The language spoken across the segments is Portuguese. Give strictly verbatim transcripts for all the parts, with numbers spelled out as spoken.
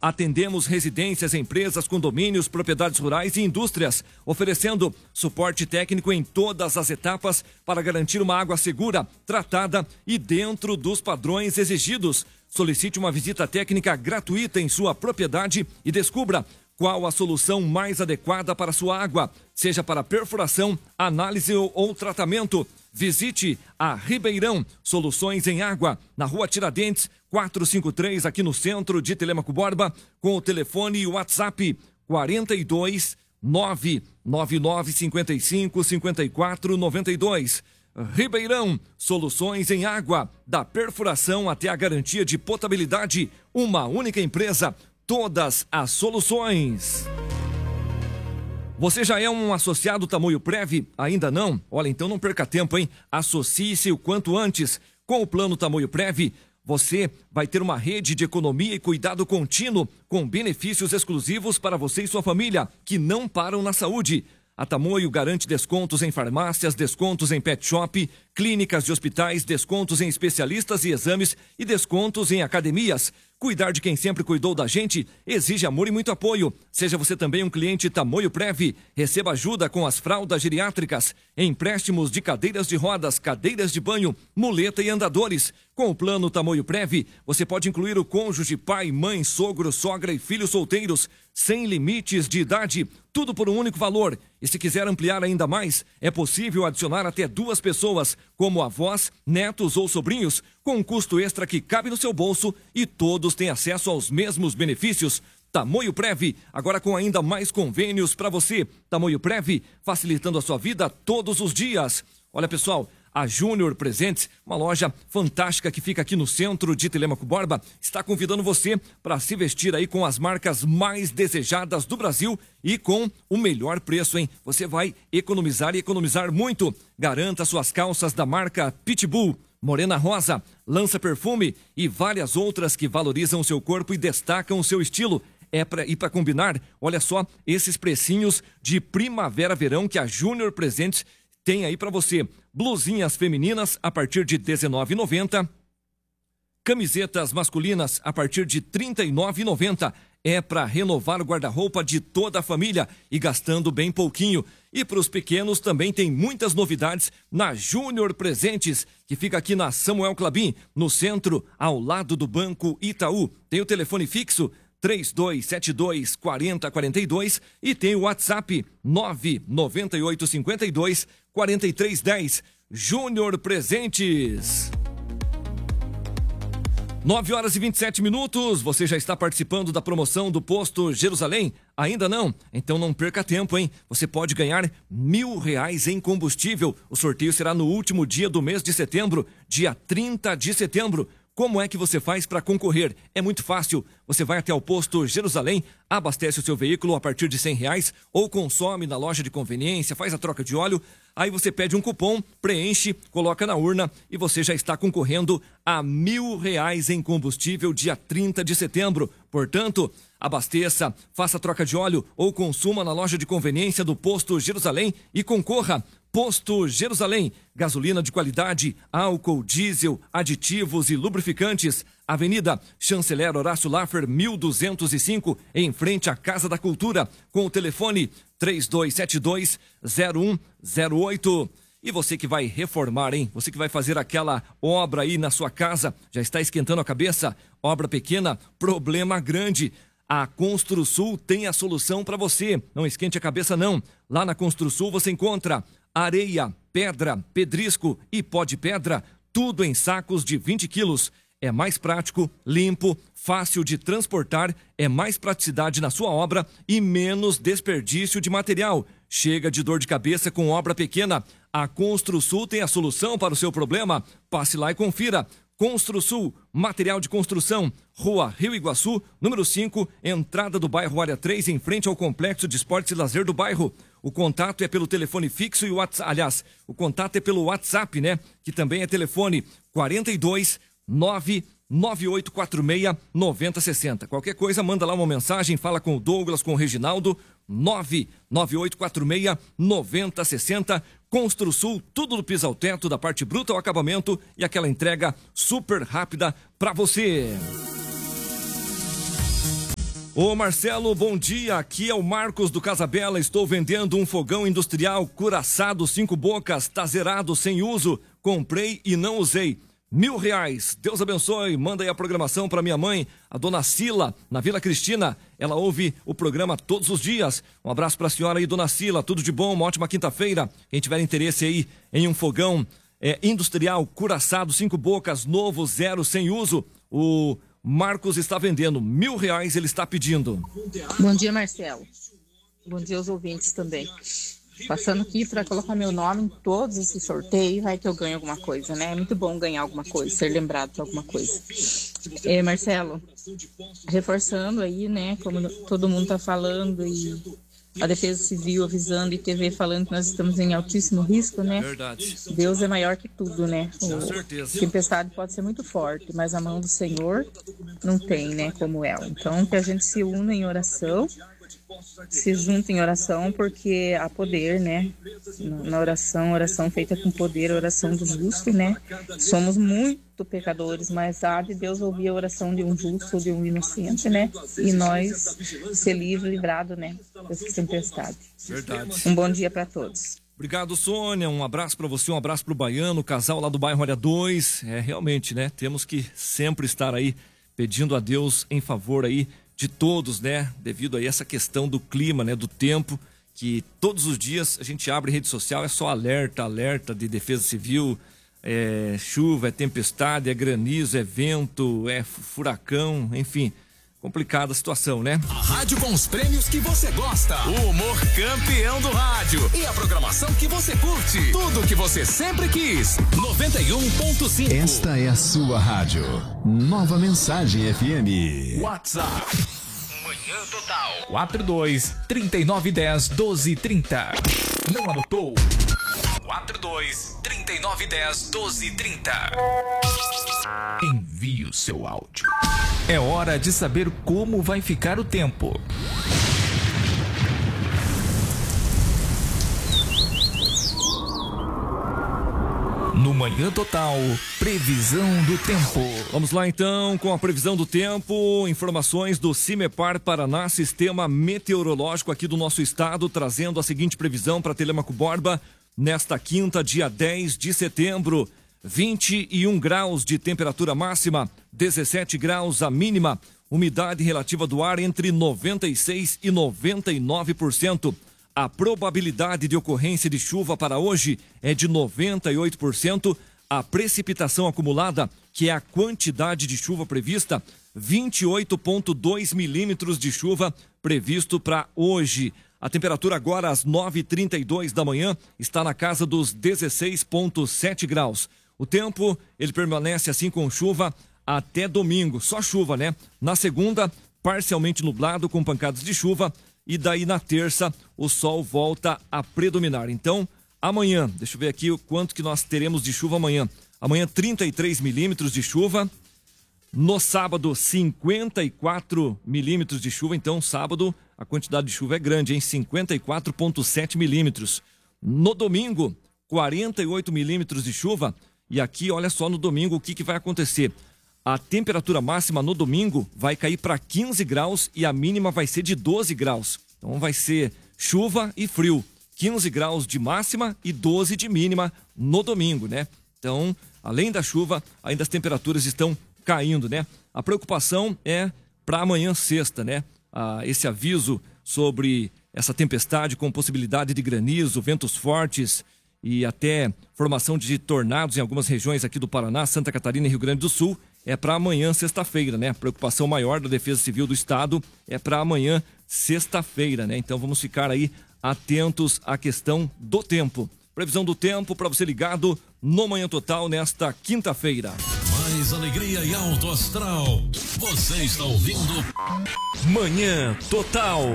Atendemos residências, empresas, condomínios, propriedades rurais e indústrias, oferecendo suporte técnico em todas as etapas para garantir uma água segura, tratada e dentro dos padrões exigidos. Solicite uma visita técnica gratuita em sua propriedade e descubra qual a solução mais adequada para sua água, seja para perfuração, análise ou tratamento. Visite a Ribeirão Soluções em Água, na Rua Tiradentes, quatrocentos e cinquenta e três, aqui no centro de Telêmaco Borba, com o telefone e o WhatsApp quarenta e dois, nove nove nove cinquenta e cinco, cinquenta e quatro noventa e dois. Ribeirão Soluções em Água, da perfuração até a garantia de potabilidade, uma única empresa, todas as soluções. Você já é um associado Tamoio Prev? Ainda não? Olha, então não perca tempo, hein? Associe-se o quanto antes. Com o plano Tamoio Prev, você vai ter uma rede de economia e cuidado contínuo, com benefícios exclusivos para você e sua família, que não param na saúde. A Tamoio garante descontos em farmácias, descontos em pet shop, clínicas de hospitais, descontos em especialistas e exames e descontos em academias. Cuidar de quem sempre cuidou da gente exige amor e muito apoio. Seja você também um cliente Tamoio Prev. Receba ajuda com as fraldas geriátricas, empréstimos de cadeiras de rodas, cadeiras de banho, muleta e andadores. Com o plano Tamoio Prev, você pode incluir o cônjuge, pai, mãe, sogro, sogra e filhos solteiros, sem limites de idade, tudo por um único valor. E se quiser ampliar ainda mais, é possível adicionar até duas pessoas, como avós, netos ou sobrinhos, com um custo extra que cabe no seu bolso e todos têm acesso aos mesmos benefícios. Tamoio Prev, agora com ainda mais convênios para você. Tamoio Prev, facilitando a sua vida todos os dias. Olha, pessoal, a Júnior Presentes, uma loja fantástica que fica aqui no centro de Telêmaco Borba, está convidando você para se vestir aí com as marcas mais desejadas do Brasil e com o melhor preço, hein? Você vai economizar e economizar muito. Garanta suas calças da marca Pitbull, Morena Rosa, Lança Perfume e várias outras que valorizam o seu corpo e destacam o seu estilo. É pra, e para combinar, olha só esses precinhos de primavera-verão que a Júnior Presentes tem aí para você. Blusinhas femininas a partir de dezenove reais e noventa centavos. Camisetas masculinas a partir de trinta e nove reais e noventa centavos. É para renovar o guarda-roupa de toda a família e gastando bem pouquinho. E para os pequenos também tem muitas novidades na Júnior Presentes, que fica aqui na Samuel Clabin, no centro, ao lado do Banco Itaú. Tem o telefone fixo três dois sete dois, quatro zero quatro dois e tem o WhatsApp nove nove oito cinco dois, quatro três um zero. Júnior Presentes. nove horas e vinte e sete minutos, você já está participando da promoção do Posto Jerusalém? Ainda não? Então não perca tempo, hein? Você pode ganhar mil reais em combustível. O sorteio será no último dia do mês de setembro, dia trinta de setembro. Como é que você faz para concorrer? É muito fácil. Você vai até o Posto Jerusalém, abastece o seu veículo a partir de cem reais ou consome na loja de conveniência, faz a troca de óleo. Aí você pede um cupom, preenche, coloca na urna e você já está concorrendo a mil reais em combustível dia trinta de setembro. Portanto, abasteça, faça troca de óleo ou consuma na loja de conveniência do Posto Jerusalém e concorra. Posto Jerusalém, gasolina de qualidade, álcool, diesel, aditivos e lubrificantes. Avenida Chanceler Horácio Laffer, mil duzentos e cinco, em frente à Casa da Cultura, com o telefone três dois sete dois, zero um zero oito. E você que vai reformar, hein? Você que vai fazer aquela obra aí na sua casa, já está esquentando a cabeça? Obra pequena, problema grande. A Construsul tem a solução para você. Não esquente a cabeça, não. Lá na Construsul você encontra areia, pedra, pedrisco e pó de pedra, tudo em sacos de vinte quilos. É mais prático, limpo, fácil de transportar, é mais praticidade na sua obra e menos desperdício de material. Chega de dor de cabeça com obra pequena. A Construsul tem a solução para o seu problema. Passe lá e confira. Construsul, material de construção, Rua Rio Iguaçu, número cinco, entrada do bairro Área três, em frente ao Complexo de Esportes e Lazer do bairro. O contato é pelo telefone fixo e o WhatsApp, aliás, o contato é pelo WhatsApp, né? Que também é telefone quarenta e dois, nove nove oito quatro seis, nove zero seis zero. Qualquer coisa, manda lá uma mensagem, fala com o Douglas, com o Reginaldo, nove nove oito quatro seis, nove zero seis zero. Construsul, tudo do piso ao teto, da parte bruta ao acabamento e aquela entrega super rápida para você. Ô Marcelo, bom dia, aqui é o Marcos do Casa Bela, estou vendendo um fogão industrial Curaçado cinco bocas, tá zerado, sem uso, comprei e não usei, mil reais, Deus abençoe, manda aí a programação para minha mãe, a dona Sila, na Vila Cristina, ela ouve o programa todos os dias, um abraço para a senhora aí, dona Sila, tudo de bom, uma ótima quinta-feira, quem tiver interesse aí em um fogão é, industrial Curaçado cinco bocas, novo, zero, sem uso, o Marcos está vendendo mil reais, ele está pedindo. Bom dia, Marcelo. Bom dia aos ouvintes também. Passando aqui para colocar meu nome em todos esses sorteios, vai que eu ganho alguma coisa, né? É muito bom ganhar alguma coisa, ser lembrado de alguma coisa. É, Marcelo, reforçando aí, né, como todo mundo está falando e a Defesa Civil avisando e T V falando que nós estamos em altíssimo risco, né? Verdade. Deus é maior que tudo, né? Com certeza. A tempestade pode ser muito forte, mas a mão do Senhor não tem, né, como ela. Então, que a gente se una em oração, se junta em oração, porque há poder, né? Na oração, oração feita com poder, oração do justo, né? Somos muito pecadores, mas há de Deus ouvir a oração de um justo, de um inocente, né? E nós ser livre, livrado, né? Dessa tempestade. Verdade. Um bom dia para todos. Obrigado, Sônia, um abraço para você, um abraço para o Baiano, o casal lá do bairro Área dois, é, realmente, né? Temos que sempre estar aí pedindo a Deus em favor aí de todos, né? Devido a essa questão do clima, né? Do tempo, que todos os dias a gente abre rede social, é só alerta, alerta de Defesa Civil, é chuva, é tempestade, é granizo, é vento, é furacão, enfim, complicada a situação, né? A rádio com os prêmios que você gosta, o humor campeão do rádio e a programação que você curte, tudo que você sempre quis, noventa e um ponto cinco. Esta é a sua rádio, Nova Mensagem F M. WhatsApp Manhã Total quatro dois, trinta nove dez, doze trinta. Não anotou? quatro dois, trinta nove dez, doze trinta. Envie o seu áudio. É hora de saber como vai ficar o tempo. No Manhã Total, previsão do tempo. Vamos lá então com a previsão do tempo, informações do Cimepar Paraná, Sistema Meteorológico aqui do nosso estado, trazendo a seguinte previsão para Telêmaco Borba, nesta quinta, dia dez de setembro, vinte e um graus de temperatura máxima, dezessete graus a mínima, umidade relativa do ar entre noventa e seis e noventa e nove por cento. A probabilidade de ocorrência de chuva para hoje é de noventa e oito por cento. A precipitação acumulada, que é a quantidade de chuva prevista, vinte e oito vírgula dois milímetros de chuva previsto para hoje. A temperatura agora às nove e trinta e dois da manhã está na casa dos dezesseis vírgula sete graus. O tempo, ele permanece assim com chuva até domingo, só chuva, né? Na segunda, parcialmente nublado com pancadas de chuva e daí na terça o sol volta a predominar. Então, amanhã, deixa eu ver aqui o quanto que nós teremos de chuva amanhã. Amanhã trinta e três milímetros de chuva. No sábado, cinquenta e quatro milímetros de chuva. Então, sábado, a quantidade de chuva é grande, em cinquenta e quatro vírgula sete milímetros. No domingo, quarenta e oito milímetros de chuva. E aqui, olha só, no domingo, o que, que vai acontecer? A temperatura máxima no domingo vai cair para quinze graus e a mínima vai ser de doze graus. Então, vai ser chuva e frio. quinze graus de máxima e doze de mínima no domingo, né? Então, além da chuva, ainda as temperaturas estão caindo, né? A preocupação é para amanhã sexta, né? Ah, esse aviso sobre essa tempestade com possibilidade de granizo, ventos fortes e até formação de tornados em algumas regiões aqui do Paraná, Santa Catarina e Rio Grande do Sul é para amanhã sexta-feira, né? A preocupação maior da Defesa Civil do Estado é para amanhã sexta-feira, né? Então vamos ficar aí atentos à questão do tempo. Previsão do tempo para você ligado no Manhã Total nesta quinta-feira. Mais alegria e alto astral. Você está ouvindo Manhã Total.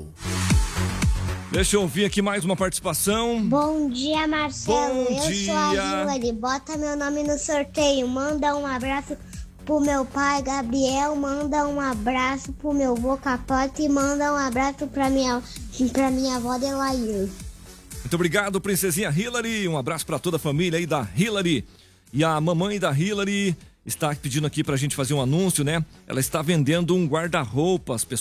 Deixa eu ouvir aqui mais uma participação. Bom dia, Marcelo. Bom eu dia. sou a Hilary. Bota meu nome no sorteio. Manda um abraço pro meu pai, Gabriel. Manda um abraço pro meu vô Capote. E manda um abraço pra minha, pra minha avó, Delair. Muito obrigado, princesinha Hilary. Um abraço para toda a família aí da Hilary. E a mamãe da Hilary está pedindo aqui pra gente fazer um anúncio, né? Ela está vendendo um guarda-roupas.